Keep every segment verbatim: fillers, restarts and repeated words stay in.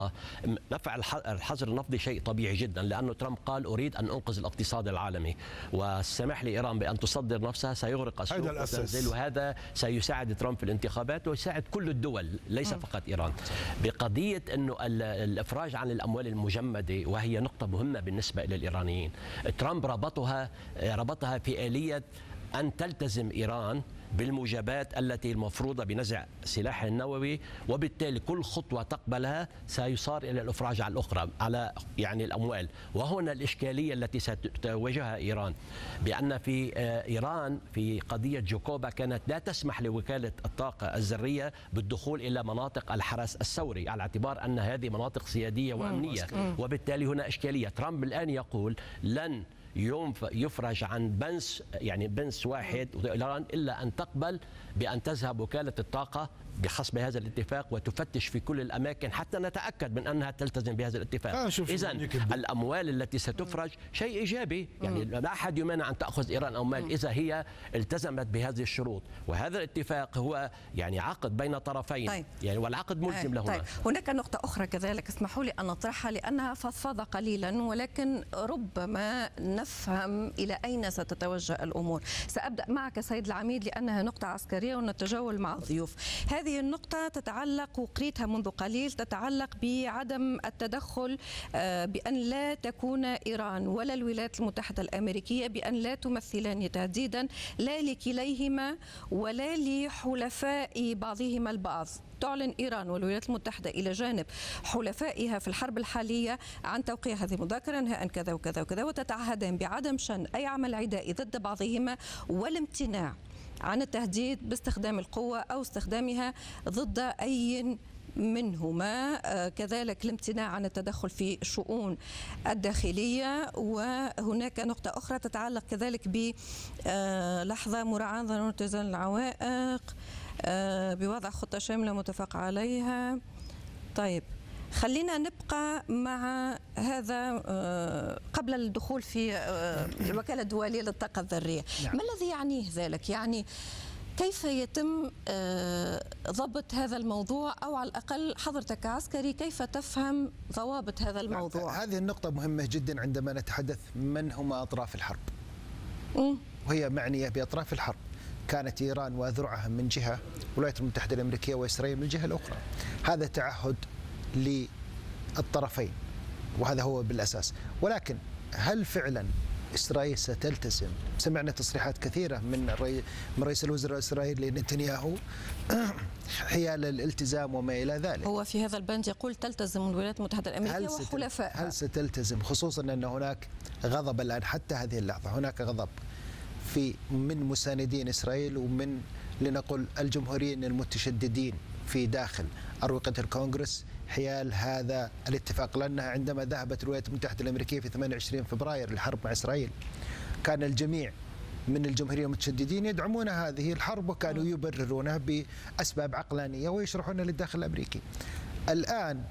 نفع الحظر النفطي شيء طبيعي جدا، لأنه ترامب قال أريد أن أنقذ الاقتصاد العالمي، والسماح لإيران بأن تصدر نفسها سيغرق السوق وتنزل، وهذا سيساعد ترامب في الانتخابات ويساعد كل الدول ليس فقط إيران. بقضية أنه الإفراج عن الأموال المجمدة، وهي نقطة مهمة بالنسبة للإيرانيين، ترامب ربطها ربطها في آلية أن تلتزم إيران بالموجبات التي المفروضة بنزع سلاحها النووي، وبالتالي كل خطوة تقبلها سيصار إلى الإفراج على الأخرى على يعني الأموال. وهنا الإشكالية التي ستواجهها إيران، بأن في إيران في قضية جوكوبا كانت لا تسمح لوكالة الطاقة الذرية بالدخول إلى مناطق الحرس الثوري، على اعتبار أن هذه مناطق سيادية وأمنية، وبالتالي هنا إشكالية. ترامب الآن يقول لن يوم يفرج عن بنس يعني بنس واحد إيران إلا أن تقبل بأن تذهب وكالة الطاقة بحسب هذا الاتفاق وتفتش في كل الأماكن حتى نتأكد من أنها تلتزم بهذا الاتفاق. إذن الأموال التي ستفرج شيء إيجابي، يعني لا أحد يمانع أن تأخذ إيران أموال إذا هي التزمت بهذه الشروط، وهذا الاتفاق هو يعني عقد بين طرفين. طيب. يعني والعقد ملزم لهما. طيب. هناك نقطة أخرى كذلك اسمحوا لي أن أطرحها لأنها فضفاضة قليلا، ولكن ربما نفهم إلى أين ستتوجه الأمور. سأبدأ معك سيد العميد لأنها نقطة عسكرية ونتجول مع الضيوف. هذه النقطة تتعلق وقريتها منذ قليل، تتعلق بعدم التدخل، بأن لا تكون إيران ولا الولايات المتحدة الأمريكية بأن لا تمثلان تهديدا لا لكليهما ولا لحلفاء بعضهما البعض. تعلن إيران والولايات المتحدة إلى جانب حلفائها في الحرب الحالية عن توقيع هذه المذكرة انهاء كذا وكذا وكذا، وتتعهدان بعدم شن أي عمل عدائي ضد بعضهما والامتناع عن التهديد باستخدام القوة أو استخدامها ضد أي منهما، كذلك الامتناع عن التدخل في الشؤون الداخلية. وهناك نقطة أخرى تتعلق كذلك ب لحظة مراعاة ضرورة اتزان العوائق بوضع خطة شاملة متفق عليها. طيب خلينا نبقى مع هذا قبل الدخول في الوكالة الدولية للطاقة الذرية. نعم. ما الذي يعنيه ذلك؟ يعني كيف يتم ضبط هذا الموضوع، أو على الأقل حضرتك كعسكري كيف تفهم ضوابط هذا الموضوع؟ هذه النقطة مهمة جدا عندما نتحدث من هما أطراف الحرب. م. وهي معنية بأطراف الحرب كانت إيران وأذرعها من جهة، والولايات المتحدة الأمريكية وإسرائيل من الجهة الأخرى. هذا تعهد للطرفين وهذا هو بالأساس. ولكن هل فعلا إسرائيل ستلتزم؟ سمعنا تصريحات كثيرة من الرئيس من رئيس الوزراء الإسرائيلي نتنياهو حيال الالتزام وما إلى ذلك. هو في هذا البند يقول تلتزم الولايات المتحدة الأمريكية وحلفائها. هل ستلتزم، خصوصا أن هناك غضب الآن حتى هذه اللحظة، هناك غضب في من مساندين إسرائيل ومن لنقل الجمهوريين المتشددين في داخل أروقة الكونغرس حيال هذا الاتفاق. لأنها عندما ذهبت الولايات المتحدة الأمريكية في ثمانية وعشرين فبراير للحرب مع إسرائيل كان الجميع من الجمهوريين المتشددين يدعمون هذه الحرب وكانوا يبررونها بأسباب عقلانية ويشرحون للداخل الأمريكي. الآن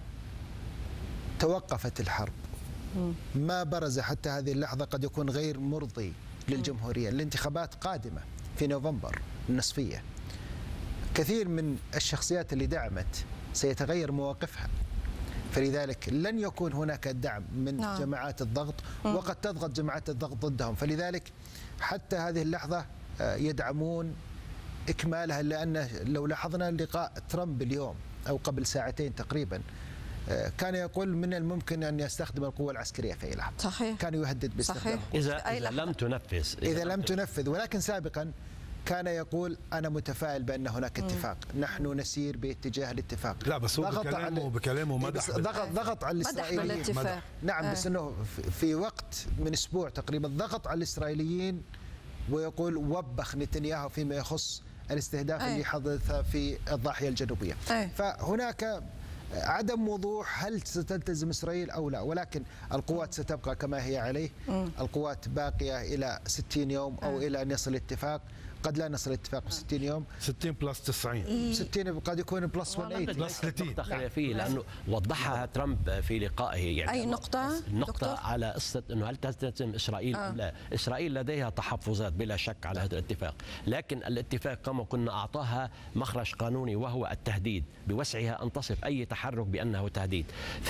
توقفت الحرب، ما برز حتى هذه اللحظة قد يكون غير مرضي للجمهورية. الانتخابات قادمة في نوفمبر النصفية، كثير من الشخصيات اللي دعمت سيتغير مواقفها، فلذلك لن يكون هناك دعم من نعم. جماعات الضغط، وقد تضغط جماعات الضغط ضدهم. فلذلك حتى هذه اللحظة يدعمون إكمالها، لأن لو لاحظنا لقاء ترامب اليوم أو قبل ساعتين تقريبا كان يقول من الممكن أن يستخدم القوة العسكرية في أي لحظة. صحيح. كان يهدد باستخدامها إذا, إذا لم تنفذ إذا, إذا لم تنفذ. ولكن سابقا كان يقول أنا متفائل بأن هناك اتفاق، مم. نحن نسير باتجاه الاتفاق. لا بس هو بكلامه بكلامه مدح ضغط ضغط على الإسرائيليين. نعم آه. بس أنه في وقت من أسبوع تقريبا ضغط على الإسرائيليين ويقول وبخ نتنياهو فيما يخص الاستهداف آه. اللي حدث في الضاحية الجنوبية. آه. فهناك عدم وضوح هل ستلتزم إسرائيل أو لا، ولكن القوات ستبقى كما هي عليه. م. القوات باقية إلى ستين يوم أو م. إلى أن يصل الاتفاق، قد لا نصل اتفاق ب ستين يوم. ستين بلس تسعين. ستين قد يكون بلس مئة بلس ثلاثين. خلافية لأنه وضحها ترامب في لقائه. يعني أي نقطة؟ النقطة على قصة أنه هل تلتزم إسرائيل أم لا. إسرائيل لديها تحفظات بلا شك على هذا الاتفاق، لكن الاتفاق كما كنا أعطاها مخرج قانوني وهو التهديد، بوسعها أن تصف أي تحرك بأنه تهديد.